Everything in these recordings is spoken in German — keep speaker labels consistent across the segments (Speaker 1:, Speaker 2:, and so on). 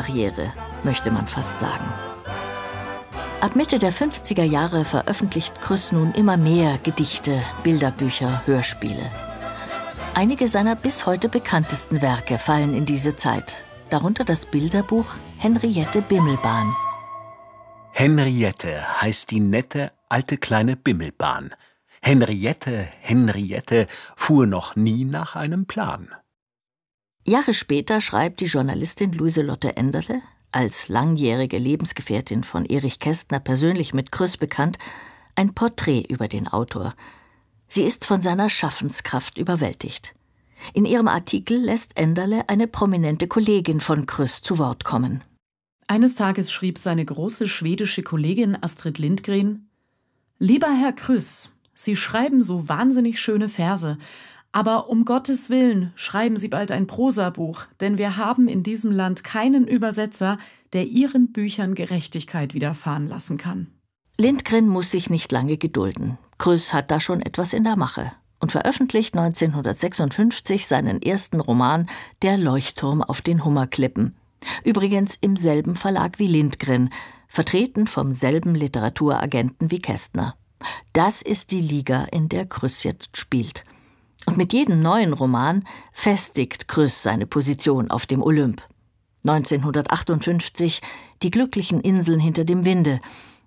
Speaker 1: Karriere, möchte man fast sagen. Ab Mitte der 50er Jahre veröffentlicht Krüss nun immer mehr Gedichte, Bilderbücher, Hörspiele. Einige seiner bis heute bekanntesten Werke fallen in diese Zeit, darunter das Bilderbuch Henriette Bimmelbahn.
Speaker 2: Henriette heißt die nette, alte kleine Bimmelbahn. Henriette fuhr noch nie nach einem Plan.
Speaker 1: Jahre später schreibt die Journalistin Luise-Lotte Enderle, als langjährige Lebensgefährtin von Erich Kästner persönlich mit Krüss bekannt, ein Porträt über den Autor. Sie ist von seiner Schaffenskraft überwältigt. In ihrem Artikel lässt Enderle eine prominente Kollegin von Krüss zu Wort kommen.
Speaker 3: Eines Tages schrieb seine große schwedische Kollegin Astrid Lindgren: »Lieber Herr Krüss, Sie schreiben so wahnsinnig schöne Verse, aber um Gottes Willen schreiben Sie bald ein Prosabuch, denn wir haben in diesem Land keinen Übersetzer, der Ihren Büchern Gerechtigkeit widerfahren lassen kann.«
Speaker 1: Lindgren muss sich nicht lange gedulden. Krüss hat da schon etwas in der Mache und veröffentlicht 1956 seinen ersten Roman »Der Leuchtturm auf den Hummerklippen«. Übrigens im selben Verlag wie Lindgren, vertreten vom selben Literaturagenten wie Kästner. Das ist die Liga, in der Krüss jetzt spielt. Und mit jedem neuen Roman festigt Krüss seine Position auf dem Olymp. 1958 Die glücklichen Inseln hinter dem Winde,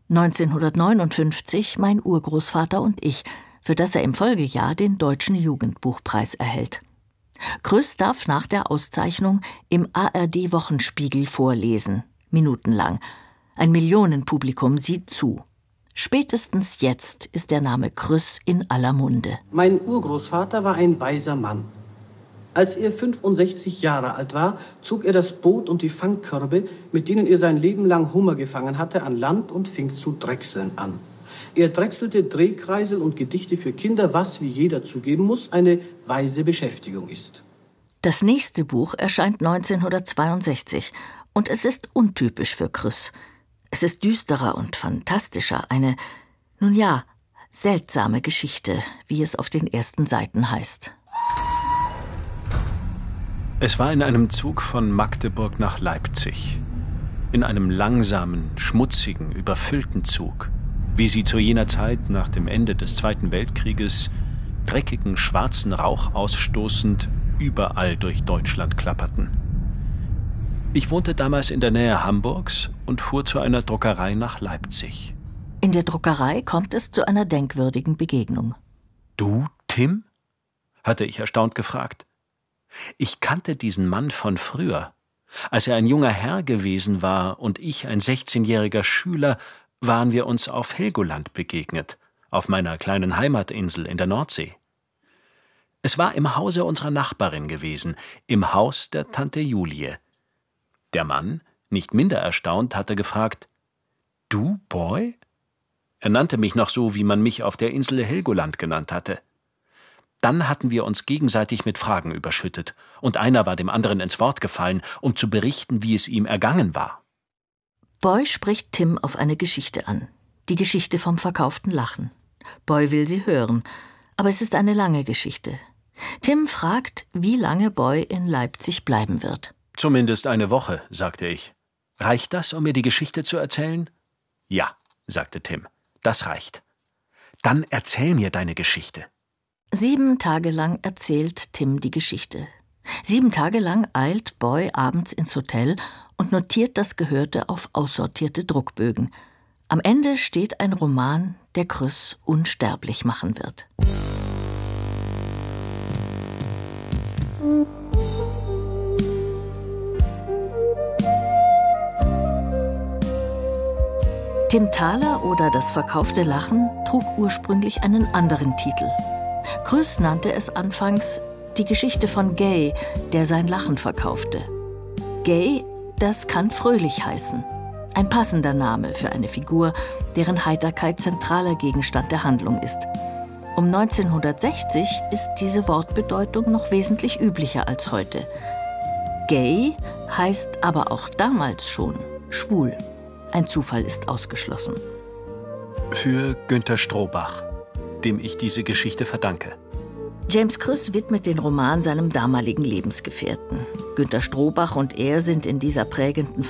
Speaker 1: 1959 Mein Urgroßvater und ich, für das er im Folgejahr den Deutschen Jugendbuchpreis erhält. Krüss darf nach der Auszeichnung im ARD-Wochenspiegel vorlesen, minutenlang. Ein Millionenpublikum sieht zu. Spätestens jetzt ist der Name Krüss in aller Munde.
Speaker 4: Mein Urgroßvater war ein weiser Mann. Als er 65 Jahre alt war, zog er das Boot und die Fangkörbe, mit denen er sein Leben lang Hummer gefangen hatte, an Land und fing zu drechseln an. Er drechselte Drehkreisel und Gedichte für Kinder, was, wie jeder zugeben muss, eine weise Beschäftigung ist.
Speaker 1: Das nächste Buch erscheint 1962 und es ist untypisch für Krüss. Es ist düsterer und fantastischer, eine, nun ja, seltsame Geschichte, wie es auf den ersten Seiten heißt.
Speaker 2: Es war in einem Zug von Magdeburg nach Leipzig. In einem langsamen, schmutzigen, überfüllten Zug, wie sie zu jener Zeit nach dem Ende des Zweiten Weltkrieges, dreckigen, schwarzen Rauch ausstoßend, überall durch Deutschland klapperten. Ich wohnte damals in der Nähe Hamburgs und fuhr zu einer Druckerei nach Leipzig.
Speaker 1: In der Druckerei kommt es zu einer denkwürdigen Begegnung.
Speaker 2: »Du, Tim?« hatte ich erstaunt gefragt. Ich kannte diesen Mann von früher. Als er ein junger Herr gewesen war und ich ein 16-jähriger Schüler, waren wir uns auf Helgoland begegnet, auf meiner kleinen Heimatinsel in der Nordsee. Es war im Hause unserer Nachbarin gewesen, im Haus der Tante Julie. Der Mann, nicht minder erstaunt, hatte gefragt: »Du, Boy?« Er nannte mich noch so, wie man mich auf der Insel Helgoland genannt hatte. Dann hatten wir uns gegenseitig mit Fragen überschüttet, und einer war dem anderen ins Wort gefallen, um zu berichten, wie es ihm ergangen war.
Speaker 1: Boy spricht Tim auf eine Geschichte an, die Geschichte vom verkauften Lachen. Boy will sie hören, aber es ist eine lange Geschichte. Tim fragt, wie lange Boy in Leipzig bleiben wird.
Speaker 2: »Zumindest eine Woche«, sagte ich. »Reicht das, um mir die Geschichte zu erzählen?« »Ja«, sagte Tim, »das reicht. Dann erzähl mir deine Geschichte.«
Speaker 1: 7 Tage lang erzählt Tim die Geschichte. 7 Tage lang eilt Boy abends ins Hotel und notiert das Gehörte auf aussortierte Druckbögen. Am Ende steht ein Roman, der Krüss unsterblich machen wird. Tim Thaler oder Das verkaufte Lachen trug ursprünglich einen anderen Titel. Krüss nannte es anfangs die Geschichte von Gay, der sein Lachen verkaufte. Gay, das kann fröhlich heißen. Ein passender Name für eine Figur, deren Heiterkeit zentraler Gegenstand der Handlung ist. Um 1960 ist diese Wortbedeutung noch wesentlich üblicher als heute. Gay heißt aber auch damals schon schwul. Ein Zufall ist ausgeschlossen.
Speaker 2: Für Günter Strohbach, dem ich diese Geschichte verdanke.
Speaker 1: James Krüss widmet den Roman seinem damaligen Lebensgefährten. Günter Strohbach und er sind in dieser prägenden